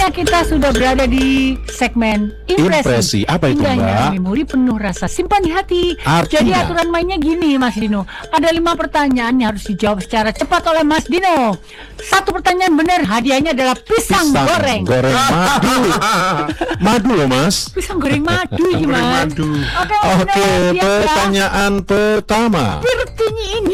Kita sudah berada di segmen impresi. Apa itu, Indahnya Mbak? memori penuh rasa simpan di hati. Artinya? Jadi aturan mainnya gini, Mas Dino. Ada 5 pertanyaan yang harus dijawab secara cepat oleh Mas Dino. 1 pertanyaan benar, hadiahnya adalah pisang goreng. Goreng madu. Madu loh, Mas. Pisang goreng madu ini, Mas. madu. Oke, Mas Dino, Oke, siap ya? pertanyaan pertama. Sepertinya ini.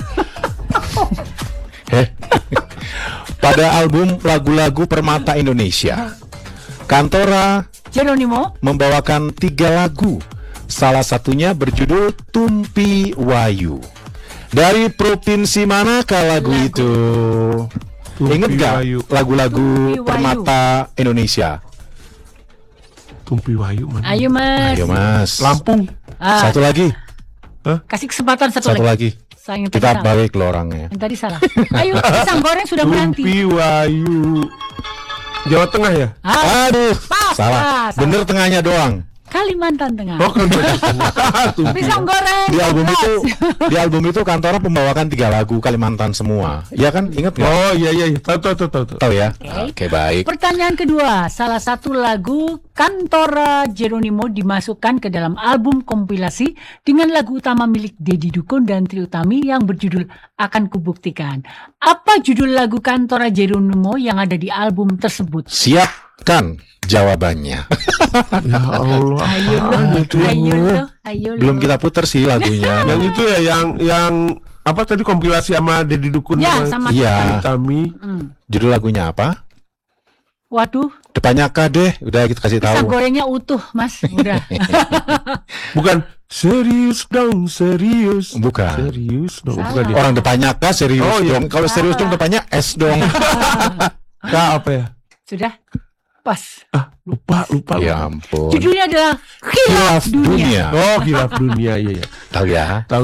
Pada album lagu-lagu Permata Indonesia, Kantora Jeronimo membawakan 3 lagu. Salah satunya berjudul Tumpi Wayu. Dari provinsi manakah lagu itu? Tumpi Ingat gak Wayu. lagu-lagu Tumpi Wayu. Permata Indonesia? Tumpi Wayu mana? Ayo, Mas. Ayo, Mas. Lampung. Ah, Satu lagi. kasih kesempatan satu Satu lagi. Sayang, yang tadi Kita salah. balik lo orangnya. Yang tadi salah. Ayo, pisang goreng sudah menanti. Tumpi Wayu. Jawa Tengah ya? Ah, Aduh, Pas, salah. salah. Bener tengahnya doang. Kalimantan Tengah. Oh kan Tumpi. Pisang goreng. Di album pas. itu, di album itu Kantora membawakan 3 lagu Kalimantan semua. Iya kan? Ingat nggak? Oh iya. Tahu. Tahu ya? Oke. Oke, baik. Pertanyaan kedua, salah satu lagu Kantora Jeronimo dimasukkan ke dalam album kompilasi dengan lagu utama milik Deddy Dukun dan Trie Utami yang berjudul Akan Kubuktikan. Apa judul lagu Kantora Jeronimo yang ada di album tersebut? Siapkan jawabannya. Ya Allah. Ayo apaan loh, itu? ayo loh. Belum kita putar sih lagunya. Yang itu ya yang apa tadi kompilasi sama Deddy Dukun Ya, sama Iya. kami. Judul lagunya apa? Waduh, Depannya K deh. Udah kita kasih pisang tahu. gorengnya utuh, Mas. Udah. Bukan serius dong, serius. Bukan. Serius dong, Salah. bukan dia. Orang depannya K serius Oh, iya. dong. Kalau serius dong depannya S dong. K apa ya? Sudah? Pas. Lupa. Ya ampun. Judulnya adalah Khilaf Khilaf Dunia. Dunia. Oh, Khilaf Dunia, iya. Tahu ya? Tahu.